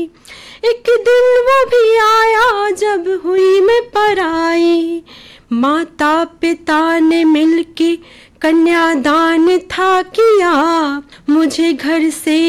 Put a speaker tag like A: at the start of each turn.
A: एक दिन वो भी आया जब हुई मैं पराई, माता पिता ने मिलके कन्यादान था किया, मुझे घर से